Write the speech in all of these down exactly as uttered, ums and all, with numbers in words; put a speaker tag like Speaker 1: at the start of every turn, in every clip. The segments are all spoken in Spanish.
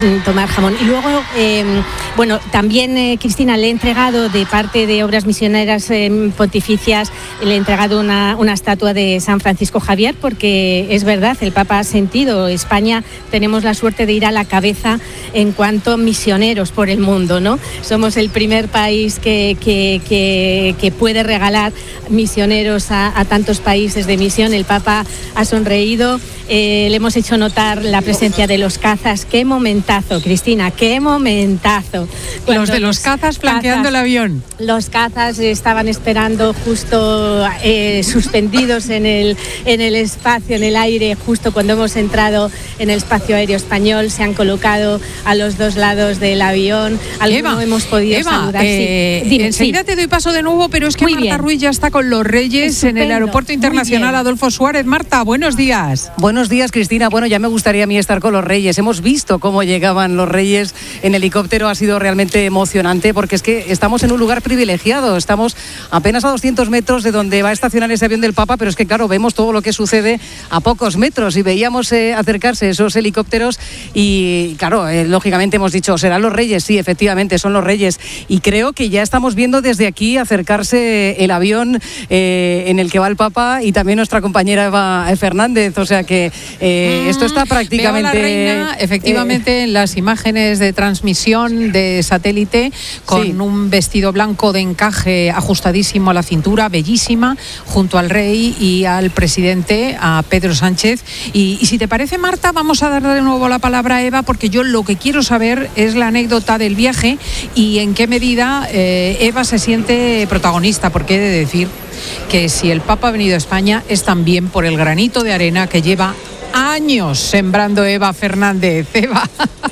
Speaker 1: tomar jamón. Y luego, eh, bueno, también, eh, Cristina, le he entregado de parte de Obras Misioneras eh, Pontificias, le he entregado una, una estatua de San Francisco Javier, porque es verdad, el Papa ha sentido, España tenemos la suerte de ir a la cabeza en cuanto a misioneros por el mundo, ¿no? Somos el primer país que, que, que, que puede regalar misioneros a, a tantos países de misión. El Papa ha sonreído, eh, le hemos hecho notar la presencia de los cazas. ¡Qué momentazo, Cristina! ¡Qué momentazo! Cuando
Speaker 2: los de los cazas flanqueando el avión.
Speaker 1: Los cazas estaban esperando justo eh, suspendidos en el, en el espacio, en el aire, justo cuando hemos entrado en el espacio aéreo español. Se han colocado a los dos lados del avión. Alguno
Speaker 2: Eva,
Speaker 1: hemos podido
Speaker 2: Eva,
Speaker 1: saludar.
Speaker 2: Eh,
Speaker 1: sí. Dime,
Speaker 2: enseguida
Speaker 1: sí.
Speaker 2: te doy paso de nuevo, pero es que
Speaker 1: Muy
Speaker 2: Marta
Speaker 1: bien.
Speaker 2: Ruiz ya está con los Reyes
Speaker 1: Estupendo.
Speaker 2: en el Aeropuerto Internacional Adolfo Suárez. Marta, buenos días.
Speaker 3: Buenos días, Cristina. Bueno, ya me gustaría a mí estar con los Reyes. Hemos visto cómo llegaban los Reyes en helicóptero. Ha sido realmente emocionante porque es que estamos en un lugar privilegiado. Estamos apenas a doscientos metros de donde va a estacionar ese avión del Papa, pero es que, claro, vemos todo lo que sucede a pocos metros y veíamos eh, acercarse esos helicópteros y, claro, eh, lógicamente hemos dicho, ¿serán los Reyes? Sí, efectivamente, son los Reyes. Y creo que ya estamos viendo desde aquí acercarse el avión eh, en el que va el Papa y también nuestra compañera Eva Fernández. O sea que eh, mm, esto está prácticamente...
Speaker 2: Veo a la reina, efectivamente, eh, en las imágenes de transmisión de satélite, con sí. un vestido blanco de encaje ajustadísimo a la cintura, bellísima, junto al rey y al presidente, a Pedro Sánchez. Y, y si te parece, Marta, vamos a darle de nuevo la palabra a Eva, porque yo lo que quiero saber es la anécdota del viaje y en qué medida eh, Eva se siente protagonista, porque he de decir que si el Papa ha venido a España es también por el granito de arena que lleva años sembrando Eva Fernández. Eva.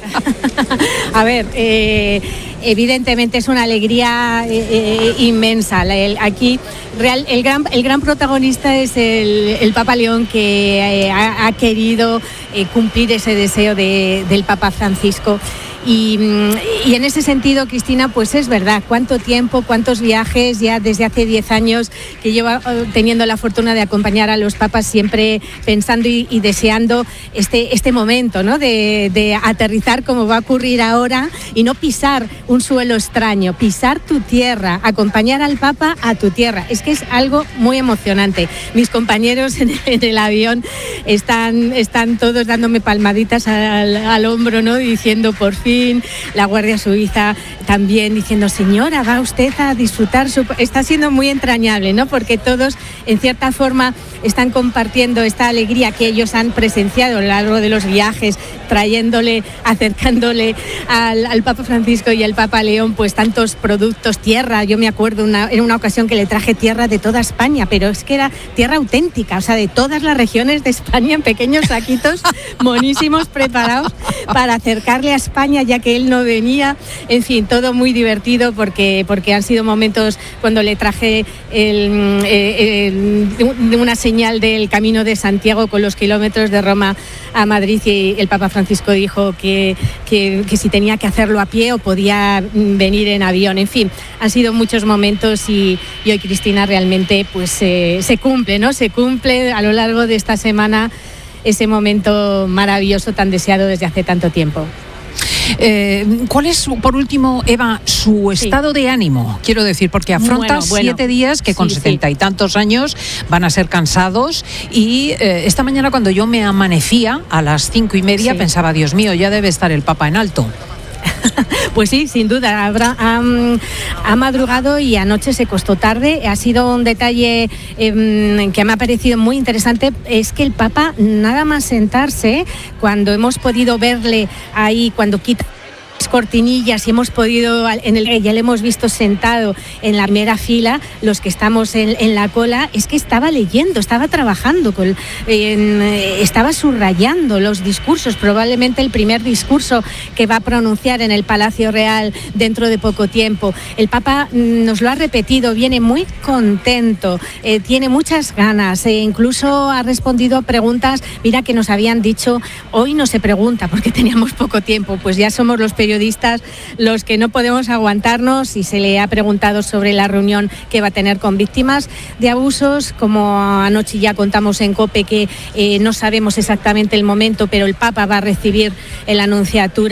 Speaker 1: A ver, eh, evidentemente es una alegría eh, eh, inmensa. El, aquí real, el, gran, el gran protagonista es el, el Papa León, que eh, ha, ha querido eh, cumplir ese deseo de, del Papa Francisco. Y, y en ese sentido, Cristina, pues es verdad, cuánto tiempo, cuántos viajes, ya desde hace diez años que llevo teniendo la fortuna de acompañar a los papas, siempre pensando y, y deseando este, este momento, ¿no? de, de aterrizar como va a ocurrir ahora y no pisar un suelo extraño, pisar tu tierra, acompañar al Papa a tu tierra. Es que es algo muy emocionante. Mis compañeros en, en el avión están, están todos dándome palmaditas al, al hombro, ¿no? Diciendo, por fin, la Guardia Suiza también diciendo, señora, va usted a disfrutar su... Está siendo muy entrañable, ¿no? Porque todos, en cierta forma, están compartiendo esta alegría que ellos han presenciado a lo largo de los viajes, trayéndole, acercándole al, al Papa Francisco y al Papa León, pues tantos productos, tierra. Yo me acuerdo una, en una ocasión que le traje tierra de toda España, pero es que era tierra auténtica, o sea, de todas las regiones de España, en pequeños saquitos monísimos preparados para acercarle a España, ya que él no venía. En fin, todo muy divertido porque, porque han sido momentos cuando le traje el, el, el, una señal del Camino de Santiago con los kilómetros de Roma a Madrid, y el Papa Francisco dijo que, que, que si tenía que hacerlo a pie o podía venir en avión. En fin, han sido muchos momentos y, y hoy, Cristina, realmente pues eh, se cumple, ¿no? Se cumple a lo largo de esta semana ese momento maravilloso tan deseado desde hace tanto tiempo.
Speaker 2: Eh, ¿Cuál es, por último, Eva, su estado sí. de ánimo? Quiero decir, porque afrontas bueno, bueno. siete días que con sí, setenta sí. y tantos años van a ser cansados y eh, esta mañana cuando yo me amanecía a las cinco y media sí. pensaba, Dios mío, ya debe estar el Papa en alto.
Speaker 1: Pues sí, sin duda, habrá, ha, ha madrugado y anoche se costó tarde. Ha sido un detalle eh, que me ha parecido muy interesante, es que el Papa, nada más sentarse, cuando hemos podido verle ahí, cuando quita cortinillas y hemos podido, en el ya le hemos visto sentado en la primera fila, los que estamos en, en la cola, es que estaba leyendo, estaba trabajando, con, en, estaba subrayando los discursos, probablemente el primer discurso que va a pronunciar en el Palacio Real dentro de poco tiempo. El Papa nos lo ha repetido, viene muy contento, eh, tiene muchas ganas, e incluso ha respondido a preguntas, mira que nos habían dicho, hoy no se pregunta porque teníamos poco tiempo, pues ya somos los periodistas los que no podemos aguantarnos, y se le ha preguntado sobre la reunión que va a tener con víctimas de abusos, como anoche ya contamos en COPE que eh, no sabemos exactamente el momento, pero el Papa va a recibir en la Nunciatura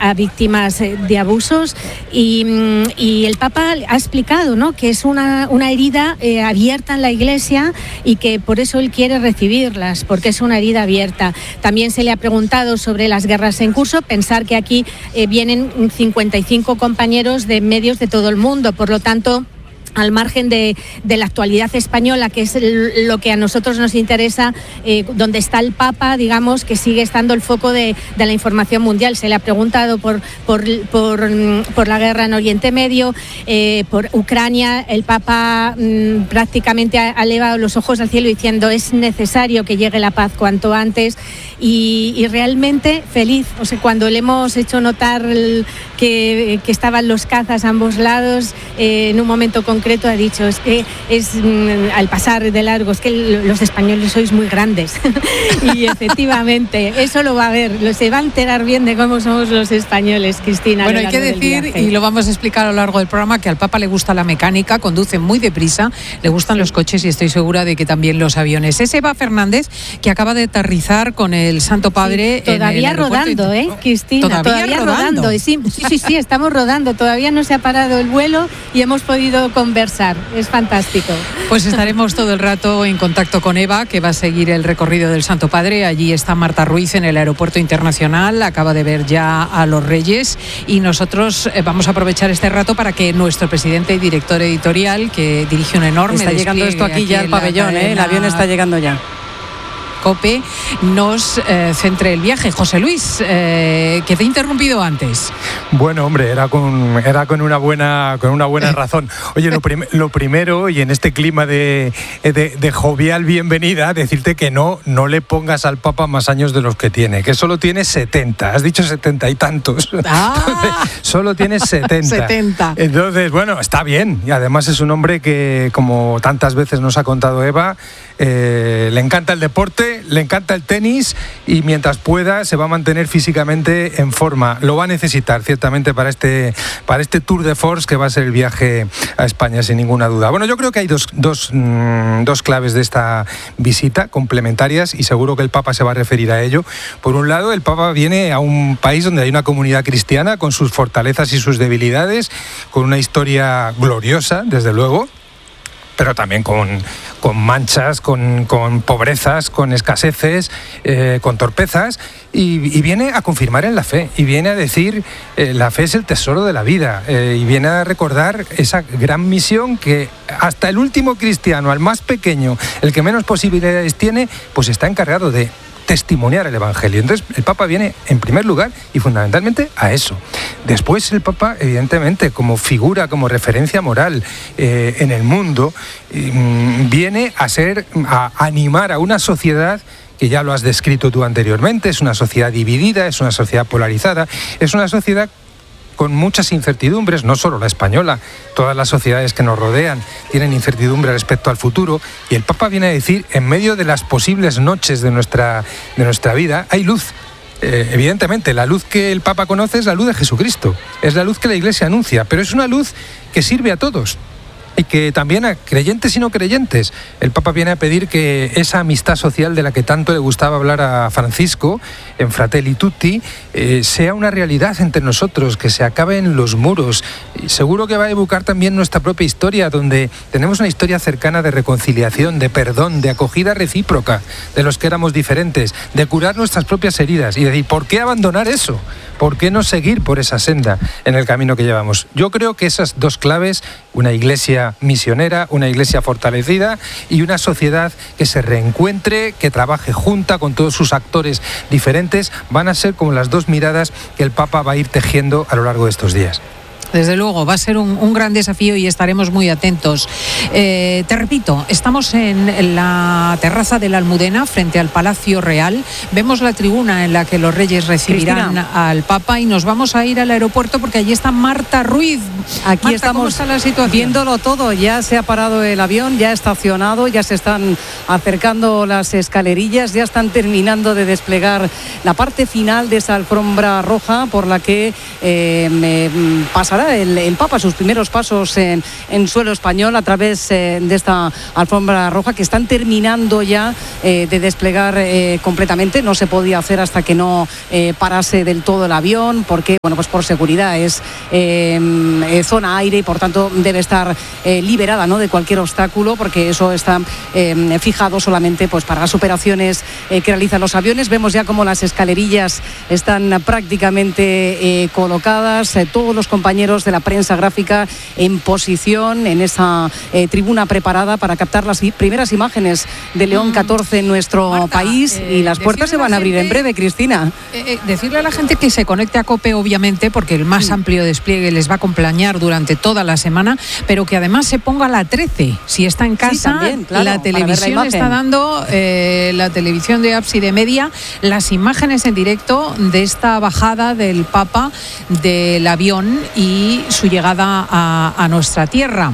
Speaker 1: a víctimas de abusos y, y el Papa ha explicado, ¿no?, que es una, una herida eh, abierta en la Iglesia y que por eso él quiere recibirlas, porque es una herida abierta. También se le ha preguntado sobre las guerras en curso, pensar que aquí eh, vienen cincuenta y cinco compañeros de medios de todo el mundo, por lo tanto, al margen de, de la actualidad española, que es el, lo que a nosotros nos interesa, eh, donde está el Papa, digamos, que sigue estando el foco de, de la información mundial. Se le ha preguntado por, por, por, por la guerra en Oriente Medio, eh, por Ucrania. El Papa mmm, prácticamente ha, ha elevado los ojos al cielo diciendo es necesario que llegue la paz cuanto antes y, y realmente feliz. O sea, cuando le hemos hecho notar el, que, que estaban los cazas a ambos lados, eh, en un momento concreto concreto ha dicho, es que es al pasar de largo, es que los españoles sois muy grandes. Y efectivamente, eso lo va a ver, se va a enterar bien de cómo somos los españoles, Cristina.
Speaker 2: Bueno, hay que decir, y lo vamos a explicar a lo largo del programa, que al Papa le gusta la mecánica, conduce muy deprisa, le gustan los coches y estoy segura de que también los aviones. Es Eva Fernández, que acaba de aterrizar con el Santo Padre.
Speaker 1: Sí, todavía
Speaker 2: en el
Speaker 1: rodando, ¿eh, Cristina?
Speaker 2: Todavía,
Speaker 1: todavía
Speaker 2: rodando.
Speaker 1: rodando. Sí, sí, sí, estamos rodando, todavía no se ha parado el vuelo y hemos podido conversar. Es fantástico.
Speaker 2: Pues estaremos todo el rato en contacto con Eva, que va a seguir el recorrido del Santo Padre. Allí está Marta Ruiz en el aeropuerto internacional, acaba de ver ya a los Reyes y nosotros vamos a aprovechar este rato para que nuestro presidente y director editorial, que dirige un enorme
Speaker 3: está llegando esto aquí, aquí ya al pabellón, ¿eh? El avión está llegando ya.
Speaker 2: COPE, nos eh, centre el viaje. José Luis, eh, que te he interrumpido antes.
Speaker 4: Bueno, hombre, era con, era con una buena, con una buena razón. Oye, lo, prim- lo primero, y en este clima de, de, de jovial bienvenida, decirte que no, no le pongas al Papa más años de los que tiene, que solo tiene setenta. Has dicho setenta y tantos.
Speaker 2: Ah,
Speaker 4: Entonces, solo tiene setenta.
Speaker 2: setenta.
Speaker 4: Entonces, bueno, está bien. Y además es un hombre que, como tantas veces nos ha contado Eva, eh, le encanta el deporte, le encanta el tenis y mientras pueda se va a mantener físicamente en forma. Lo va a necesitar ciertamente para este, para este Tour de Force que va a ser el viaje a España, sin ninguna duda. Bueno, yo creo que hay dos, dos, mmm, dos claves de esta visita complementarias y seguro que el Papa se va a referir a ello. Por un lado, el Papa viene a un país donde hay una comunidad cristiana con sus fortalezas y sus debilidades, con una historia gloriosa, desde luego, pero también con, con manchas, con, con pobrezas, con escaseces, eh, con torpezas, y, y viene a confirmar en la fe, y viene a decir, eh, la fe es el tesoro de la vida, eh, y viene a recordar esa gran misión que hasta el último cristiano, al más pequeño, el que menos posibilidades tiene, pues está encargado de testimoniar el Evangelio. Entonces el Papa viene en primer lugar y fundamentalmente a eso. Después el Papa, evidentemente, como figura, como referencia moral eh, en el mundo, eh, viene a ser, a animar a una sociedad que ya lo has descrito tú anteriormente, es una sociedad dividida, es una sociedad polarizada, es una sociedad con muchas incertidumbres, no solo la española, todas las sociedades que nos rodean tienen incertidumbre respecto al futuro, y el Papa viene a decir, en medio de las posibles noches de nuestra, de nuestra vida, hay luz. Eh, evidentemente, la luz que el Papa conoce es la luz de Jesucristo, es la luz que la Iglesia anuncia, pero es una luz que sirve a todos. Y que también a creyentes y no creyentes. El Papa viene a pedir que esa amistad social de la que tanto le gustaba hablar a Francisco, en Fratelli Tutti, eh, sea una realidad entre nosotros, que se acaben los muros. Y seguro que va a evocar también nuestra propia historia, donde tenemos una historia cercana de reconciliación, de perdón, de acogida recíproca de los que éramos diferentes, de curar nuestras propias heridas y decir, ¿por qué abandonar eso? ¿Por qué no seguir por esa senda en el camino que llevamos? Yo creo que esas dos claves, una iglesia misionera, una iglesia fortalecida y una sociedad que se reencuentre, que trabaje junta con todos sus actores diferentes, van a ser como las dos miradas que el Papa va a ir tejiendo a lo largo de estos días.
Speaker 2: Desde luego, va a ser un, un gran desafío y estaremos muy atentos. Eh, te repito, estamos en la terraza de la Almudena, frente al Palacio Real. Vemos la tribuna en la que los Reyes recibirán Cristina. al Papa y nos vamos a ir al aeropuerto porque allí está Marta Ruiz.
Speaker 3: Aquí
Speaker 2: Marta,
Speaker 3: estamos
Speaker 2: ¿cómo está la situación?
Speaker 3: Viéndolo todo. Ya se ha parado el avión, ya ha estacionado, ya se están acercando las escalerillas, ya están terminando de desplegar la parte final de esa alfombra roja por la que eh, me pasará dará el, el Papa sus primeros pasos en, en suelo español a través eh, de esta alfombra roja que están terminando ya eh, de desplegar eh, completamente. No se podía hacer hasta que no eh, parase del todo el avión, porque bueno, pues por seguridad es eh, eh, zona aire y por tanto debe estar eh, liberada, ¿no?, de cualquier obstáculo, porque eso está eh, fijado solamente pues para las operaciones eh, que realizan los aviones. Vemos ya cómo las escalerillas están prácticamente eh, colocadas, eh, todos los compañeros de la prensa gráfica en posición en esa eh, tribuna preparada para captar las primeras imágenes de León catorce en nuestro
Speaker 2: Marta,
Speaker 3: país
Speaker 2: eh,
Speaker 3: y las puertas se van a abrir
Speaker 2: gente,
Speaker 3: en breve, Cristina.
Speaker 2: Eh, eh, decirle a la gente que se conecte a COPE, obviamente, porque el más sí. amplio despliegue les va a acompañar durante toda la semana, pero que además se ponga la trece. Si está en casa, sí, también, claro, la televisión la está dando, eh, la televisión de Ábside Media, las imágenes en directo de esta bajada del Papa del avión y su llegada a, a nuestra tierra.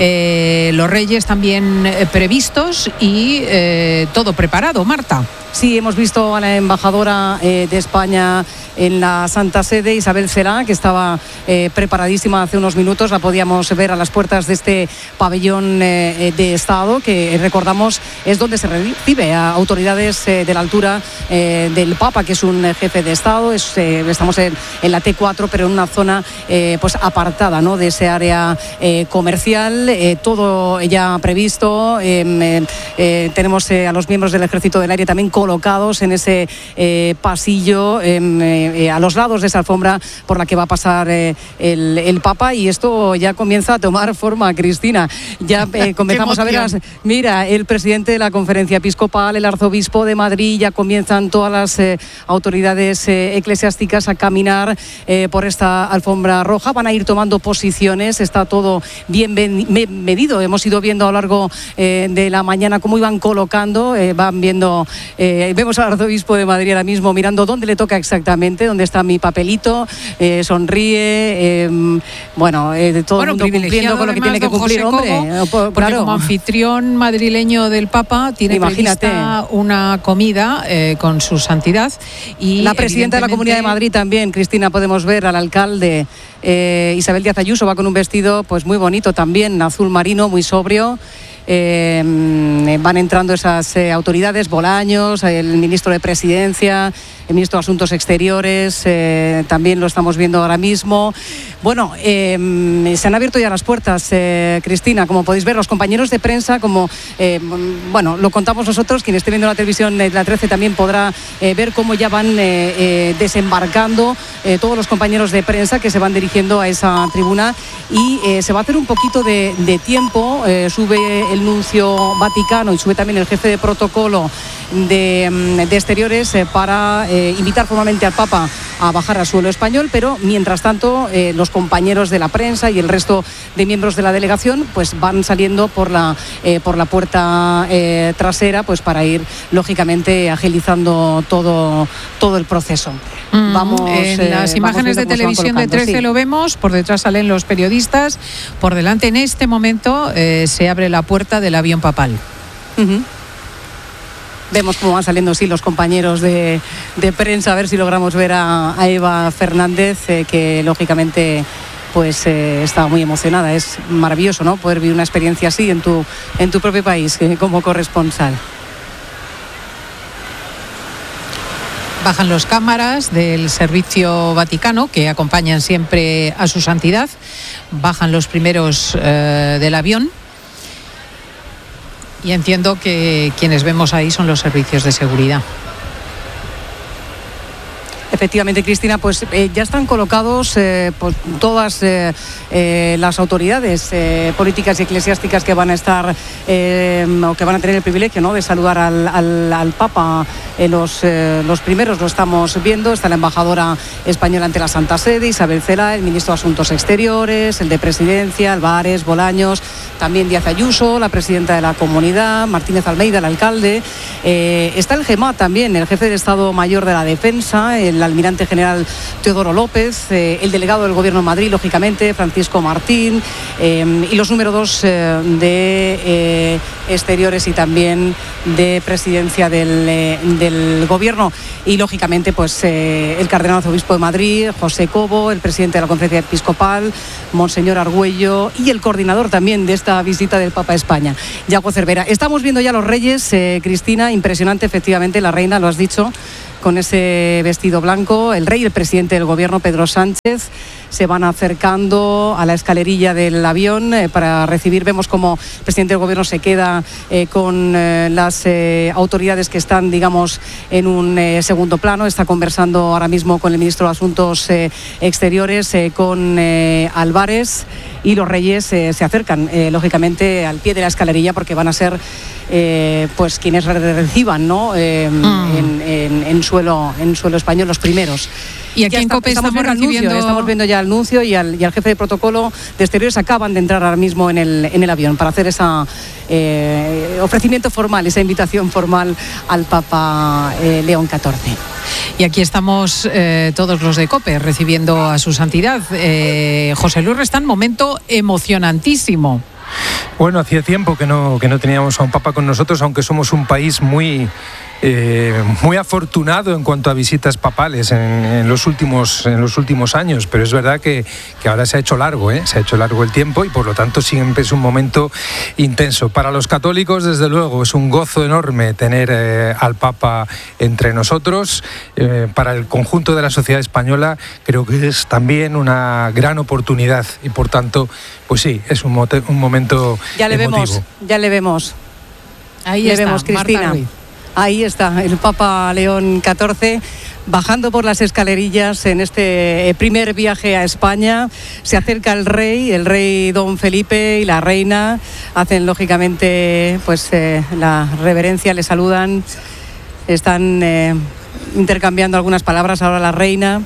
Speaker 2: Eh, los reyes también eh, previstos y eh, todo preparado, Marta.
Speaker 3: Sí, hemos visto a la embajadora eh, de España en la Santa Sede, Isabel Celaá, que estaba eh, preparadísima hace unos minutos. La podíamos ver a las puertas de este pabellón eh, de Estado, que recordamos es donde se recibe a autoridades eh, de la altura eh, del Papa, que es un jefe de Estado. Es, eh, estamos en, en la T cuatro, pero en una zona eh, pues apartada, ¿no?, de ese área eh, comercial. Eh, todo ya previsto. Eh, eh, tenemos eh, a los miembros del Ejército del Aire también colocados en ese eh, pasillo eh, eh, a los lados de esa alfombra por la que va a pasar eh, el, el Papa, y esto ya comienza a tomar forma, Cristina. Ya eh, comenzamos a ver las, mira, el presidente de la Conferencia Episcopal, el arzobispo de Madrid, ya comienzan todas las eh, autoridades eh, eclesiásticas a caminar eh, por esta alfombra roja. Van a ir tomando posiciones, está todo bien medido. Hemos ido viendo a lo largo eh, de la mañana cómo iban colocando, eh, van viendo eh, Eh, vemos al arzobispo de Madrid ahora mismo mirando dónde le toca exactamente, dónde está mi papelito, eh, sonríe, eh, bueno, eh, todo bueno, el mundo cumpliendo con lo que tiene que cumplir,
Speaker 2: José
Speaker 3: hombre.
Speaker 2: Cobo, porque claro, como anfitrión madrileño del Papa tiene
Speaker 3: Imagínate.
Speaker 2: prevista una comida eh, con su santidad. Y
Speaker 3: la presidenta de la Comunidad de Madrid también, Cristina, podemos ver al alcalde eh, Isabel Díaz Ayuso, va con un vestido pues muy bonito también, azul marino, muy sobrio. Eh, van entrando esas eh, autoridades, Bolaños, el ministro de Presidencia, el ministro de Asuntos Exteriores, eh, también lo estamos viendo ahora mismo. Bueno, eh, se han abierto ya las puertas, eh, Cristina, como podéis ver, los compañeros de prensa, como, eh, bueno, lo contamos nosotros, quien esté viendo la televisión de la trece también podrá eh, ver cómo ya van eh, eh, desembarcando eh, todos los compañeros de prensa que se van dirigiendo a esa tribuna, y eh, se va a hacer un poquito de, de tiempo, eh, sube el nuncio vaticano y sube también el jefe de protocolo de, de exteriores eh, para eh, invitar formalmente al Papa a bajar a suelo español, pero mientras tanto eh, los compañeros de la prensa y el resto de miembros de la delegación pues van saliendo por la eh, por la puerta eh, trasera, pues para ir lógicamente agilizando todo todo el proceso.
Speaker 2: Mm, vamos en eh, las imágenes de televisión de trece sí. Lo vemos, por detrás salen los periodistas, por delante en este momento eh, se abre la puerta del avión papal.
Speaker 3: Uh-huh. Vemos cómo van saliendo sí los compañeros de, de prensa, a ver si logramos ver a, a Eva Fernández, eh, que lógicamente pues eh, está muy emocionada. Es maravilloso, ¿no?, poder vivir una experiencia así en tu, en tu propio país, eh, como corresponsal.
Speaker 2: Bajan los cámaras del Servicio Vaticano, que acompañan siempre a su santidad. Bajan los primeros eh, del avión. Y entiendo que quienes vemos ahí son los servicios de seguridad.
Speaker 3: Efectivamente, Cristina, pues eh, ya están colocados eh, pues, todas eh, eh, las autoridades eh, políticas y eclesiásticas que van a estar eh, o que van a tener el privilegio, ¿no?, de saludar al, al, al Papa. Eh, los, eh, los primeros lo estamos viendo. Está la embajadora española ante la Santa Sede, Isabel Celaá, el ministro de Asuntos Exteriores, el de Presidencia, Álvarez, Bolaños, también Díaz Ayuso, la presidenta de la Comunidad, Martínez Almeida, el alcalde. Eh, está el GEMA también, el jefe de Estado Mayor de la Defensa, el almirante general Teodoro López, eh, el delegado del Gobierno de Madrid, lógicamente, Francisco Martín, eh, y los número dos eh, de eh, Exteriores y también de Presidencia del, eh, del del Gobierno. Y lógicamente pues eh, el cardenal arzobispo de Madrid, José Cobo, el presidente de la Conferencia Episcopal, Monseñor Argüello, y el coordinador también de esta visita del Papa a España, Yago Cervera. Estamos viendo ya los reyes, eh, Cristina, impresionante efectivamente, la reina, lo has dicho, con ese vestido blanco. El rey y el presidente del Gobierno, Pedro Sánchez, se van acercando a la escalerilla del avión eh, para recibir. Vemos como el presidente del Gobierno se queda eh, con eh, las eh, autoridades que están, digamos, en un eh, segundo plano. Está conversando ahora mismo con el ministro de Asuntos eh, Exteriores, eh, con eh, Álvarez, y los reyes eh, se acercan, eh, lógicamente, al pie de la escalerilla, porque van a ser eh, pues quienes reciban, ¿no? Eh, mm. en, en, en suelo en suelo español, los primeros.
Speaker 2: Y aquí ya en está, COPE estamos, estamos recibiendo...
Speaker 3: Estamos viendo ya al nuncio y al, y al jefe de protocolo de Exteriores. Acaban de entrar ahora mismo en el, en el avión para hacer ese eh, ofrecimiento formal, esa invitación formal al Papa eh, León catorce.
Speaker 2: Y aquí estamos eh, todos los de COPE recibiendo a su santidad. Eh, José Luis Restán, momento emocionantísimo.
Speaker 4: Bueno, hacía tiempo que no, que no teníamos a un papa con nosotros, aunque somos un país muy... Eh, muy afortunado en cuanto a visitas papales en, en, los, últimos, en los últimos años, pero es verdad que, que ahora se ha hecho largo, ¿eh? se ha hecho largo el tiempo y por lo tanto siempre es un momento intenso. Para los católicos, desde luego, es un gozo enorme tener eh, al Papa entre nosotros. Eh, para el conjunto de la sociedad española creo que es también una gran oportunidad y por tanto, pues sí, es un, mote, un momento
Speaker 3: ya le
Speaker 4: emotivo.
Speaker 3: Vemos, ya le vemos.
Speaker 2: Ahí
Speaker 3: le
Speaker 2: está,
Speaker 3: vemos, Cristina.
Speaker 2: Marta Ruiz.
Speaker 3: Ahí está el Papa León catorce bajando por las escalerillas en este primer viaje a España. Se acerca el rey, el rey don Felipe y la reina. Hacen lógicamente pues eh, la reverencia, le saludan. Están eh, intercambiando algunas palabras ahora la reina.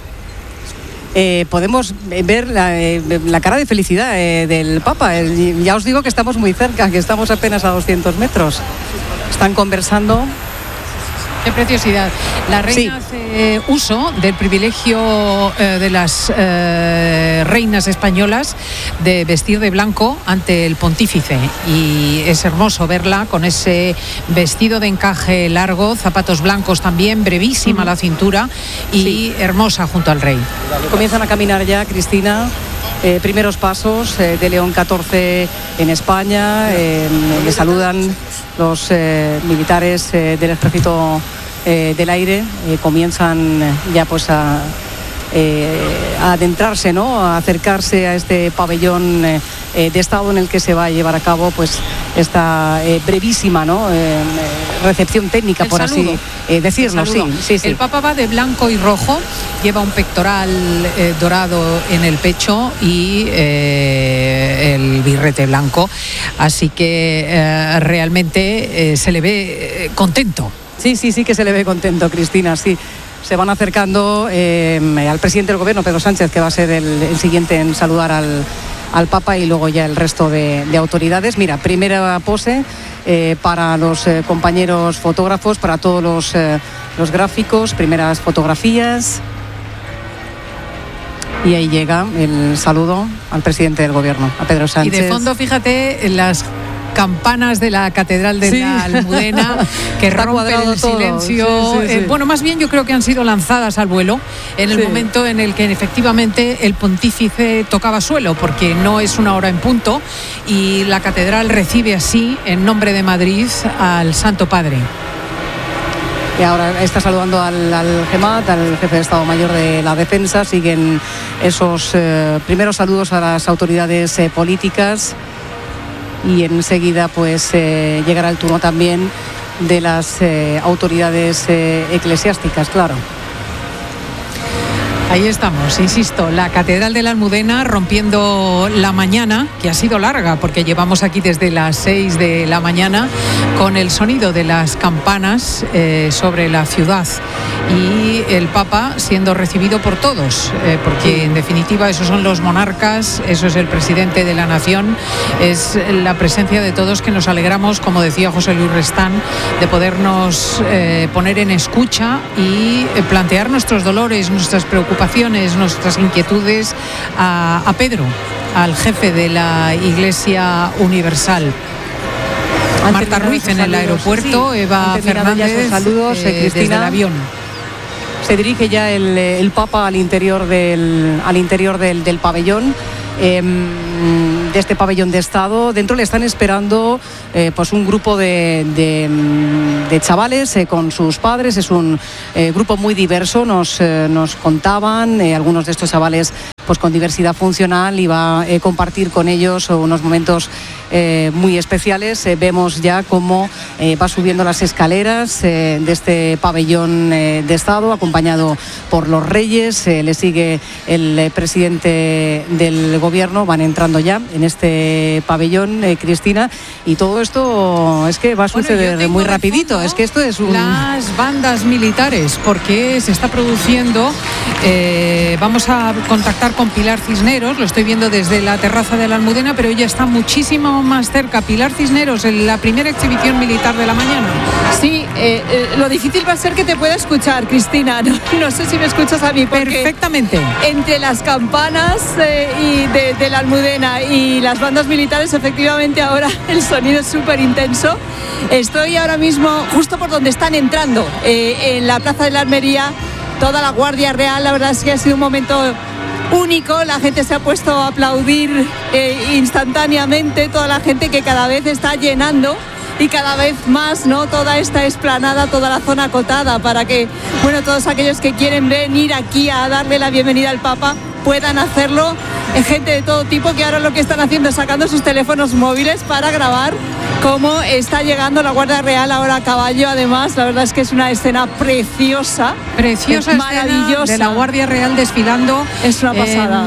Speaker 3: Eh, podemos ver la, eh, la cara de felicidad eh, del Papa. Eh, ya os digo que estamos muy cerca, que estamos apenas a doscientos metros. Están conversando.
Speaker 2: Qué preciosidad. La reina sí. hace uso del privilegio eh, de las eh, reinas españolas de vestir de blanco ante el pontífice y es hermoso verla con ese vestido de encaje largo, zapatos blancos también, brevísima uh-huh. la cintura y sí. hermosa junto al rey.
Speaker 3: Comienzan a caminar ya, Cristina. Eh, primeros pasos eh, de León catorce en España. Eh, le saludan los eh, militares eh, del Ejército eh, del Aire. Eh, comienzan ya pues a, eh, a adentrarse, ¿no? A acercarse a este pabellón eh, de Estado en el que se va a llevar a cabo pues esta eh, brevísima, ¿no? Eh, recepción técnica,
Speaker 2: el
Speaker 3: por
Speaker 2: saludo.
Speaker 3: así eh, decirlo. Sí, sí, sí.
Speaker 2: El Papa va de blanco y rojo, lleva un pectoral eh, dorado en el pecho y eh, el birrete blanco, así que eh, realmente eh, se le ve eh, contento.
Speaker 3: Sí, sí, sí que se le ve contento, Cristina, sí. Se van acercando eh, al presidente del Gobierno, Pedro Sánchez, que va a ser el, el siguiente en saludar al, al Papa y luego ya el resto de, de autoridades. Mira, primera pose eh, para los eh, compañeros fotógrafos, para todos los, eh, los gráficos, primeras fotografías. Y ahí llega el saludo al presidente del Gobierno, a Pedro Sánchez.
Speaker 2: Y de fondo, fíjate, las campanas de la Catedral de sí. la Almudena que rompen el silencio.
Speaker 3: Sí, sí, sí.
Speaker 2: Eh, bueno, más bien yo creo que han sido lanzadas al vuelo en el sí. momento en el que efectivamente el pontífice tocaba suelo, porque no es una hora en punto y la Catedral recibe así, en nombre de Madrid, al Santo Padre.
Speaker 3: Y ahora está saludando al, al GEMAT, al jefe de Estado Mayor de la Defensa. Siguen esos eh, primeros saludos a las autoridades eh, políticas. Y enseguida pues eh, llegará el turno también de las eh, autoridades eh, eclesiásticas, claro.
Speaker 2: Ahí estamos, insisto, la Catedral de la Almudena rompiendo la mañana, que ha sido larga porque llevamos aquí desde las seis de la mañana con el sonido de las campanas eh, sobre la ciudad y el Papa siendo recibido por todos, eh, porque en definitiva esos son los monarcas, eso es el presidente de la nación, es la presencia de todos que nos alegramos, como decía José Luis Restán, de podernos eh, poner en escucha y eh, plantear nuestros dolores, nuestras preocupaciones, nuestras inquietudes a, a Pedro, al jefe de la Iglesia Universal. Marta Ruiz en el aeropuerto, sí, Eva Fernández
Speaker 3: saludos, eh, Cristina,
Speaker 2: desde el avión.
Speaker 3: Se dirige ya el, el Papa al interior del, al interior del, del pabellón. Eh, de este pabellón de Estado. Dentro le están esperando eh, pues un grupo de, de, de chavales eh, con sus padres. Es un eh, grupo muy diverso, nos, eh, nos contaban eh, algunos de estos chavales pues con diversidad funcional, y va a eh, compartir con ellos unos momentos eh, muy especiales. Eh, vemos ya cómo eh, va subiendo las escaleras eh, de este pabellón eh, de Estado, acompañado por los reyes. Eh, le sigue el eh, presidente del gobierno. Van entrando ya en este pabellón, eh, Cristina, y todo esto es que va a suceder bueno, muy rapidito. Es que esto es un...
Speaker 2: las bandas militares, porque se está produciendo. Eh, vamos a contactar con Pilar Cisneros, lo estoy viendo desde la terraza de la Almudena, pero ella está muchísimo más cerca. Pilar Cisneros, en la primera exhibición militar de la mañana.
Speaker 5: Sí, eh, eh, lo difícil va a ser que te pueda escuchar, Cristina. No, no sé si me escuchas a mí.
Speaker 2: Perfectamente.
Speaker 5: Entre las campanas eh, y de, de la Almudena y las bandas militares, efectivamente ahora el sonido es súper intenso. Estoy ahora mismo justo por donde están entrando, eh, en la Plaza de la Armería. Toda la Guardia Real, la verdad es que ha sido un momento único. La gente se ha puesto a aplaudir eh, instantáneamente, toda la gente que cada vez está llenando y cada vez más, ¿no? Toda esta explanada, toda la zona acotada, para que, bueno, todos aquellos que quieren venir aquí a darle la bienvenida al Papa puedan hacerlo. Gente de todo tipo que ahora lo que están haciendo es sacando sus teléfonos móviles para grabar cómo está llegando la Guardia Real ahora a caballo. Además, la verdad es que es una escena preciosa.
Speaker 2: Preciosa escena maravillosa de la Guardia Real desfilando.
Speaker 5: Es una pasada.
Speaker 2: En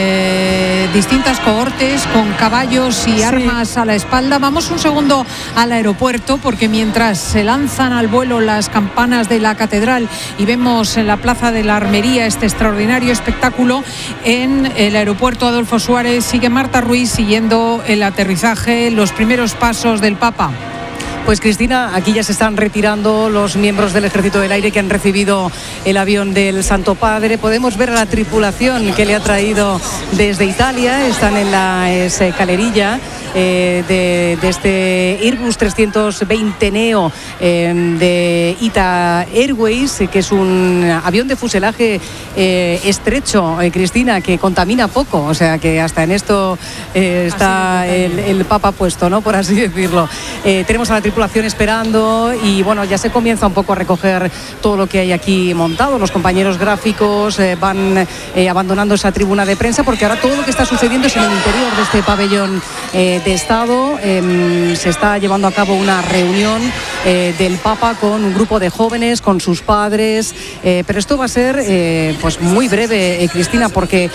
Speaker 2: eh, distintas cohortes con caballos y sí. armas a la espalda. Vamos un segundo al aeropuerto, porque mientras se lanzan al vuelo las campanas de la catedral y vemos en la Plaza de la Armería este extraordinario espectáculo, en el aeropuerto Adolfo Suárez sigue Marta Ruiz siguiendo el aterrizaje, los primeros pasos del Papa.
Speaker 3: Pues Cristina, aquí ya se están retirando los miembros del Ejército del Aire que han recibido el avión del Santo Padre. Podemos ver a la tripulación que le ha traído desde Italia. Están en la escalerilla eh, de, de este Airbus trescientos veinte Neo eh, de Ita Airways, que es un avión de fuselaje eh, estrecho, eh, Cristina, que contamina poco. O sea que hasta en esto eh, está el, el Papa puesto, ¿no? Por así decirlo. Eh, tenemos a la tripulación esperando y bueno, ya se comienza un poco a recoger todo lo que hay aquí montado. Los compañeros gráficos eh, van eh, abandonando esa tribuna de prensa, porque ahora todo lo que está sucediendo es en el interior de este pabellón eh, de Estado. Eh, se está llevando a cabo una reunión eh, del Papa con un grupo de jóvenes, con sus padres, eh, pero esto va a ser eh, pues muy breve, eh, Cristina, porque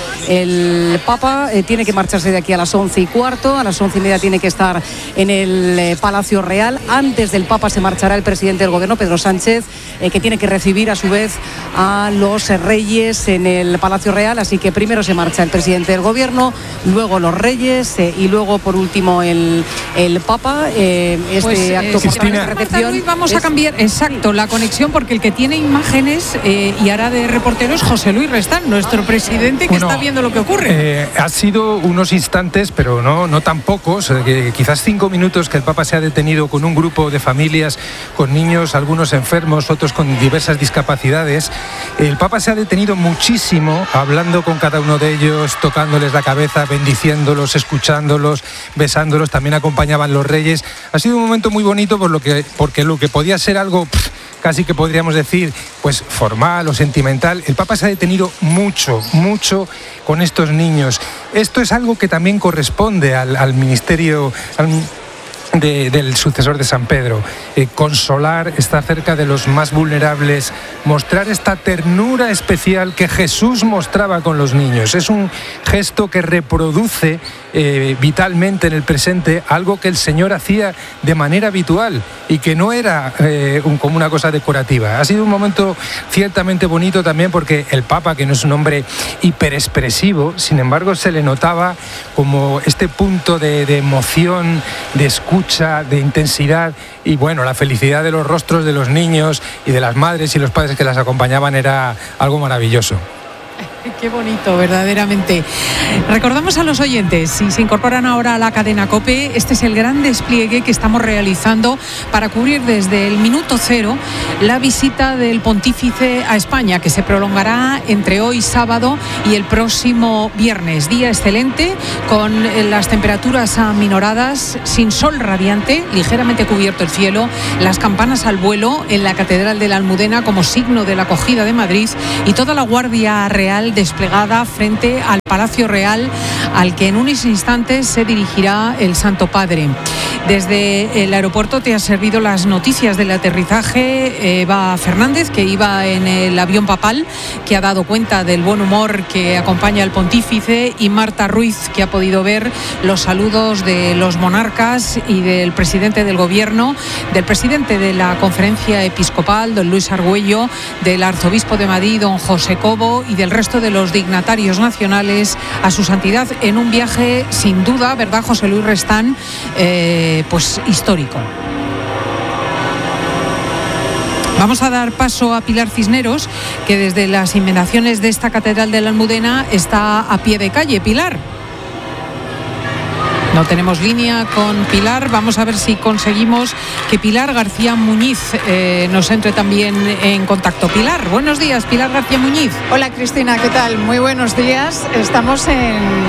Speaker 3: el Papa eh, tiene que marcharse de aquí a las once y cuarto, a las once y media tiene que estar en el eh, Palacio Real. Antes del Papa se marchará el presidente del gobierno, Pedro Sánchez, eh, que tiene que recibir a su vez a los reyes en el Palacio Real. Así que primero se marcha el presidente del gobierno, luego los reyes eh, y luego por último el, el Papa. Eh, este
Speaker 2: pues,
Speaker 3: acto
Speaker 2: eh,
Speaker 3: por la recepción.
Speaker 2: Ruiz, vamos
Speaker 3: es...
Speaker 2: a cambiar exacto la conexión, porque el que tiene imágenes eh, y hará de reportero es José Luis Restán, nuestro presidente, que bueno, está viendo lo que ocurre.
Speaker 4: Eh, ha sido unos instantes, pero no, no tan pocos, eh, quizás cinco minutos, que el Papa se ha detenido con un grupo de familias, con niños, algunos enfermos, otros con diversas discapacidades. El Papa se ha detenido muchísimo, hablando con cada uno de ellos, tocándoles la cabeza, bendiciéndolos, escuchándolos, besándolos. También acompañaban los reyes. Ha sido un momento muy bonito, por lo que, porque lo que podía ser algo pff, casi que podríamos decir pues formal o sentimental, el Papa se ha detenido mucho, mucho con estos niños. Esto es algo que también corresponde al, al ministerio al, De, del sucesor de San Pedro, eh, consolar, estar cerca de los más vulnerables, mostrar esta ternura especial que Jesús mostraba con los niños. Es un gesto que reproduce eh, vitalmente en el presente algo que el Señor hacía de manera habitual y que no era eh, un, como una cosa decorativa. Ha sido un momento ciertamente bonito también, porque el Papa, que no es un hombre hiperexpresivo, sin embargo se le notaba como este punto de, de emoción, de escucha, de intensidad, y bueno, la felicidad de los rostros de los niños y de las madres y los padres que las acompañaban era algo maravilloso.
Speaker 2: Qué bonito, verdaderamente. Recordamos a los oyentes, si se incorporan ahora a la cadena COPE, este es el gran despliegue que estamos realizando para cubrir desde el minuto cero la visita del pontífice a España, que se prolongará entre hoy sábado y el próximo viernes. Día excelente, con las temperaturas aminoradas, sin sol radiante, ligeramente cubierto el cielo, las campanas al vuelo en la Catedral de la Almudena como signo de la acogida de Madrid y toda la Guardia Real desplegada frente al Palacio Real, al que en unos instantes se dirigirá el Santo Padre. Desde el aeropuerto te ha servido las noticias del aterrizaje Eva Fernández, que iba en el avión papal, que ha dado cuenta del buen humor que acompaña al pontífice, y Marta Ruiz, que ha podido ver los saludos de los monarcas y del presidente del gobierno, del presidente de la Conferencia Episcopal, don Luis Argüello, del arzobispo de Madrid, don José Cobo, y del resto de los dignatarios nacionales a su santidad en un viaje sin duda, ¿verdad, José Luis Restán? Eh, pues histórico. Vamos a dar paso a Pilar Cisneros, que desde las inmediaciones de esta Catedral de la Almudena está a pie de calle. Pilar. No tenemos línea con Pilar. Vamos a ver si conseguimos que Pilar García Muñiz eh, nos entre también en contacto. Pilar, buenos días, Pilar García Muñiz.
Speaker 6: Hola Cristina, ¿qué tal? Muy buenos días. Estamos en,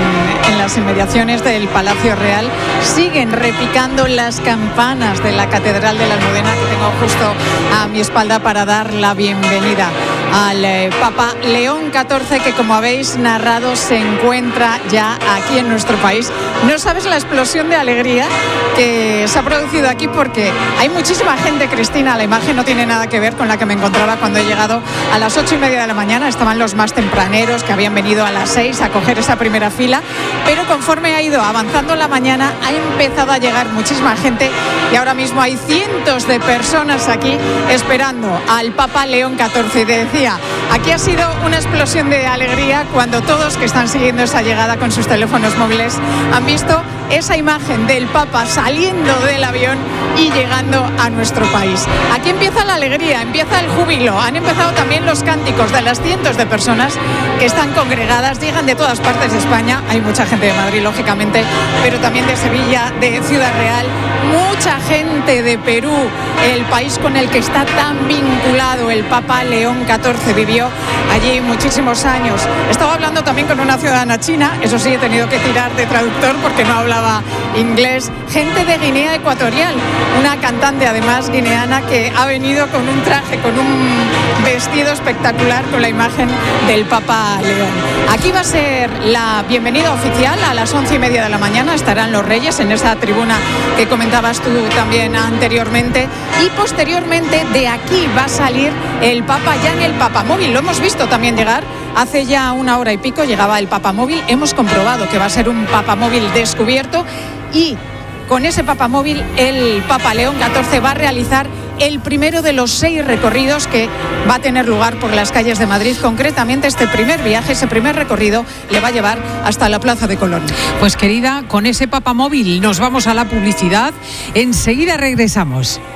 Speaker 6: en las inmediaciones del Palacio Real. Siguen repicando las campanas de la Catedral de la Almudena, que tengo justo a mi espalda para dar la bienvenida al eh, Papa León catorce, que como habéis narrado se encuentra ya aquí en nuestro país. No sabes la explosión de alegría que se ha producido aquí, porque hay muchísima gente, Cristina. La imagen no tiene nada que ver con la que me encontraba cuando he llegado a las ocho y media de la mañana. Estaban los más tempraneros, que habían venido a las seis a coger esa primera fila, pero conforme ha ido avanzando la mañana ha empezado a llegar muchísima gente, y ahora mismo hay cientos de personas aquí esperando al Papa León catorce. Y te decía, aquí ha sido una explosión de alegría cuando todos que están siguiendo esa llegada con sus teléfonos móviles han visto esa imagen del Papa saliendo del avión y llegando a nuestro país. Aquí empieza la alegría, empieza el júbilo. Han empezado también los cánticos de las cientos de personas que están congregadas. Llegan de todas partes de España. Hay mucha gente de Madrid, lógicamente, pero también de Sevilla, de Ciudad Real. Mucha gente de Perú, el país con el que está tan vinculado el Papa León catorce. Vivió allí muchísimos años. Estaba hablando también con una ciudadana china. Eso sí, he tenido que tirar de traductor porque no hablaba inglés. Gente de Guinea Ecuatorial, una cantante además guineana que ha venido con un traje, con un vestido espectacular con la imagen del Papa León. Aquí va a ser la bienvenida oficial a las once y media de la mañana. Estarán los reyes en esa tribuna que comentabas tú también anteriormente, y posteriormente de aquí va a salir el Papa ya en el papamóvil. Lo hemos visto también llegar. Hace ya una hora y pico llegaba el papamóvil. Hemos comprobado que va a ser un papamóvil descubierto, y con ese papamóvil el Papa León catorce va a realizar el primero de los seis recorridos que va a tener lugar por las calles de Madrid. Concretamente, este primer viaje, ese primer recorrido, le va a llevar hasta la Plaza de Colón.
Speaker 2: Pues querida, con ese papamóvil nos vamos a la publicidad. Enseguida regresamos.